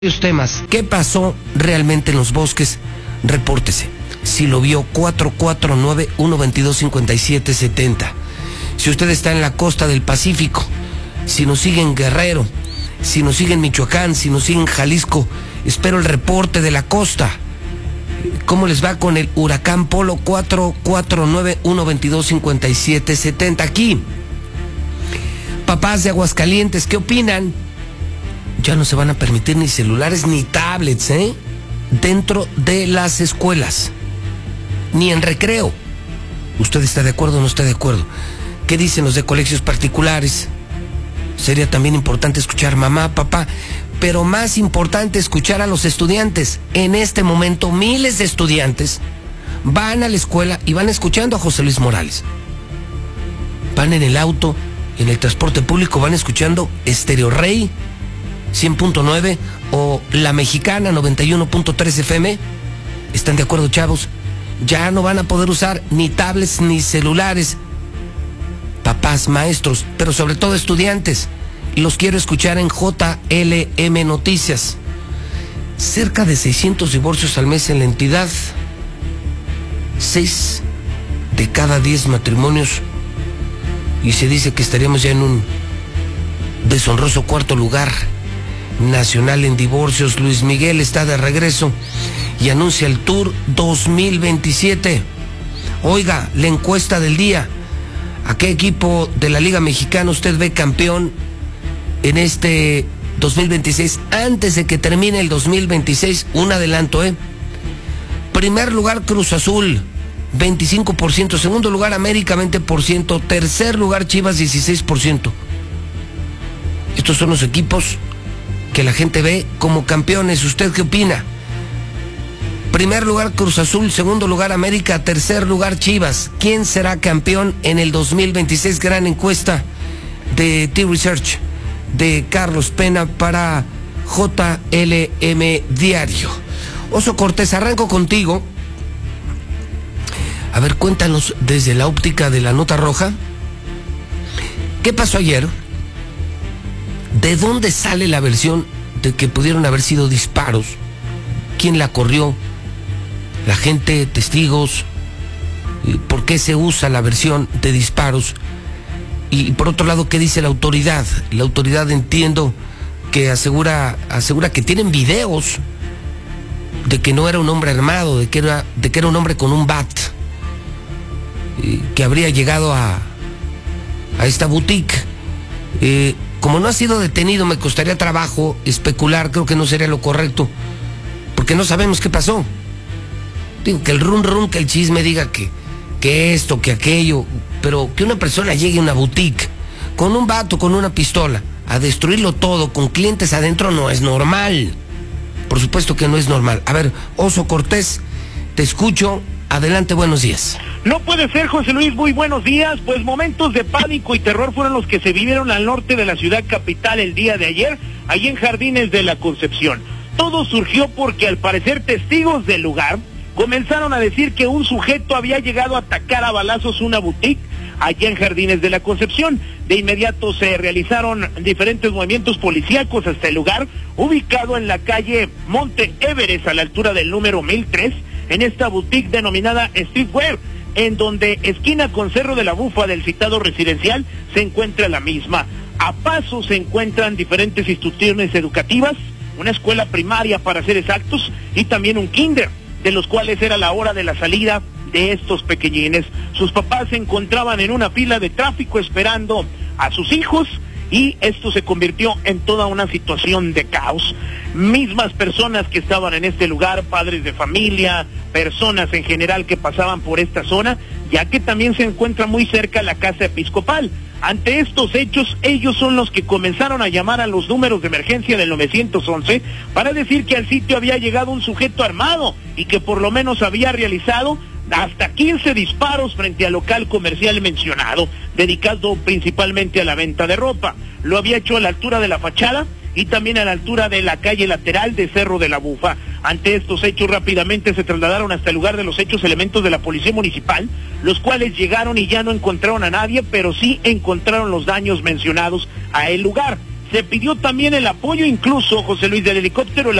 Temas. ¿Qué pasó realmente en los bosques? Repórtese. Si lo vio, 449-122-5770. Si usted está en la costa del Pacífico, si nos sigue en Guerrero, si nos sigue en Michoacán, si nos sigue en Jalisco, espero el reporte de la costa. ¿Cómo les va con el huracán Polo? 449-122-5770. Aquí, papás de Aguascalientes, ¿qué opinan? Ya no se van a permitir ni celulares ni tablets, dentro de las escuelas, ni en recreo. ¿Usted está de acuerdo o no está de acuerdo? ¿Qué dicen los de colegios particulares? Sería también importante escuchar mamá, papá, pero más importante escuchar a los estudiantes. En este momento miles de estudiantes van a la escuela y van escuchando a José Luis Morales. Van en el auto, en el transporte público, van escuchando Estéreo Rey 100.9 o La Mexicana 91.3 FM. ¿Están de acuerdo, chavos? Ya no van a poder usar ni tablets ni celulares. Papás, maestros, pero sobre todo estudiantes. Los quiero escuchar en JLM Noticias. Cerca de 600 divorcios al mes en la entidad. 6 de cada 10 matrimonios. Y se dice que estaríamos ya en un deshonroso cuarto lugar nacional en divorcios. Luis Miguel está de regreso y anuncia el Tour 2027. Oiga, la encuesta del día: ¿a qué equipo de la Liga Mexicana usted ve campeón en este 2026? Antes de que termine el 2026, un adelanto, Primer lugar, Cruz Azul, 25%. Segundo lugar, América, 20%. Tercer lugar, Chivas, 16%. Estos son los equipos que la gente ve como campeones. ¿Usted qué opina? Primer lugar, Cruz Azul. Segundo lugar, América. Tercer lugar, Chivas. ¿Quién será campeón en el 2026? Gran encuesta de T-Research de Carlos Pena para JLM Diario. Oso Cortés, arranco contigo. A ver, cuéntanos desde la óptica de la nota roja. ¿Qué pasó ayer? ¿De dónde sale la versión de que pudieron haber sido disparos? ¿Quién la corrió? ¿La gente, testigos? ¿Por qué se usa la versión de disparos? Y por otro lado, ¿qué dice la autoridad? La autoridad, entiendo que asegura que tienen videos de que no era un hombre armado, de que era un hombre con un bat, que habría llegado a esta boutique. Como no ha sido detenido, me costaría trabajo especular. Creo que no sería lo correcto, porque no sabemos qué pasó. Digo, que el rum, que el chisme diga que esto, que aquello, pero que una persona llegue a una boutique con un vato, con una pistola, a destruirlo todo, con clientes adentro, no es normal. Por supuesto que no es normal. A ver, Oso Cortés, te escucho. Adelante, buenos días. No puede ser, José Luis, muy buenos días. Pues momentos de pánico y terror fueron los que se vivieron al norte de la ciudad capital el día de ayer, allí en Jardines de la Concepción. Todo surgió porque al parecer testigos del lugar comenzaron a decir que un sujeto había llegado a atacar a balazos una boutique allá en Jardines de la Concepción. De inmediato se realizaron diferentes movimientos policíacos hasta el lugar, ubicado en la calle Monte Everest, a la altura del número 1003, en esta boutique denominada Streetwear, en donde esquina con Cerro de la Bufa del citado residencial se encuentra la misma. A paso se encuentran diferentes instituciones educativas, una escuela primaria para ser exactos, y también un kinder, de los cuales era la hora de la salida de estos pequeñines. Sus papás se encontraban en una fila de tráfico esperando a sus hijos, y esto se convirtió en toda una situación de caos. Mismas personas que estaban en este lugar, padres de familia, personas en general que pasaban por esta zona, ya que también se encuentra muy cerca la casa episcopal. Ante estos hechos, ellos son los que comenzaron a llamar a los números de emergencia del 911 para decir que al sitio había llegado un sujeto armado y que por lo menos había realizado hasta 15 disparos frente al local comercial mencionado, dedicado principalmente a la venta de ropa. Lo había hecho a la altura de la fachada y también a la altura de la calle lateral de Cerro de la Bufa. Ante estos hechos rápidamente se trasladaron hasta el lugar de los hechos elementos de la policía municipal, los cuales llegaron y ya no encontraron a nadie, pero sí encontraron los daños mencionados a el lugar. Se pidió también el apoyo, incluso, José Luis, del helicóptero